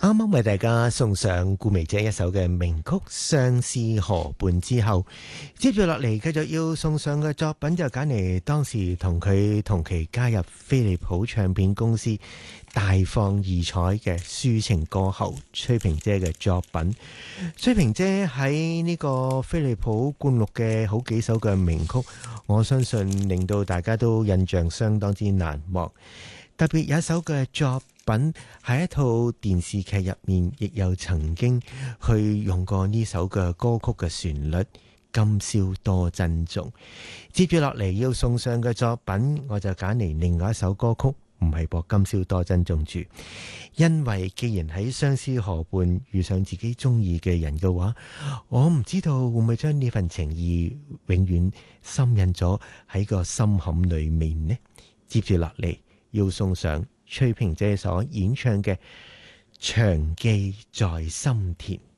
啱啱為大家送上顧媚姐一首嘅名曲《相思河畔》之後，接住落嚟繼續要送上嘅作品就揀嚟當時同佢同期加入飛利浦唱片公司大放異彩嘅抒情歌后崔萍姐嘅作品。崔萍姐喺呢個飛利浦灌錄嘅好幾首嘅名曲，我相信令到大家都印象相當之難忘。特別有一首嘅作品喺一套電視劇入面，亦有曾經去用過呢首嘅歌曲嘅旋律《今宵多珍重》。接住落嚟要送上嘅作品，我就揀嚟另外一首歌曲，唔係播《今宵多珍重》住，因為既然喺相思河畔遇上自己中意嘅人嘅話，我唔知道會唔會將呢份情意永遠深印咗喺個心坎裏面呢？接住落嚟要送上崔萍姐所演唱嘅《長記在心田》。